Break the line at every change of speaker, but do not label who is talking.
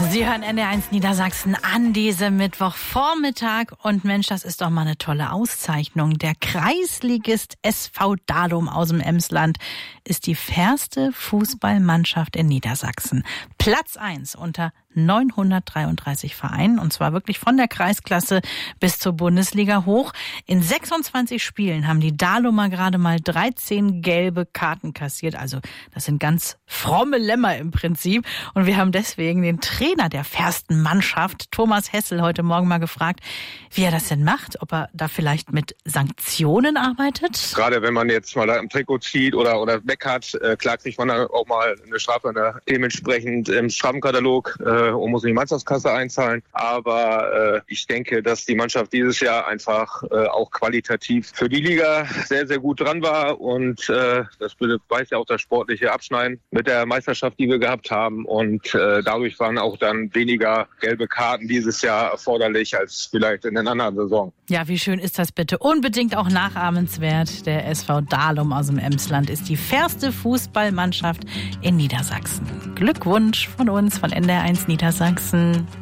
Sie hören NDR1 Niedersachsen an diesem Mittwochvormittag. Und Mensch, das ist doch mal eine tolle Auszeichnung. Der Kreisligist SV Dalum aus dem Emsland ist die fairste Fußballmannschaft in Niedersachsen. Platz 1 unter 933 Vereinen, und zwar wirklich von der Kreisklasse bis zur Bundesliga hoch. In 26 Spielen haben die Dalumer gerade mal 13 gelbe Karten kassiert. Also das sind ganz fromme Lämmer im Prinzip. Und wir haben deswegen den Trainer der fairsten Mannschaft, Thomas Hessel, heute Morgen mal gefragt, wie er das denn macht, ob er da vielleicht mit Sanktionen arbeitet.
Gerade wenn man jetzt mal da im Trikot zieht oder weg hat, klar kriegt man dann auch mal eine Strafe dementsprechend im Strafenkatalog und muss in die Mannschaftskasse einzahlen. Aber ich denke, dass die Mannschaft dieses Jahr einfach auch qualitativ für die Liga sehr, sehr gut dran war. Und das beweist ja auch das sportliche Abschneiden mit der Meisterschaft, die wir gehabt haben. Und dadurch waren auch dann weniger gelbe Karten dieses Jahr erforderlich als vielleicht in den anderen Saison.
Ja, wie schön ist das bitte? Unbedingt auch nachahmenswert. Der SV Dalum aus dem Emsland ist die fairste Fußballmannschaft in Niedersachsen. Glückwunsch von uns, von NDR1 Niedersachsen.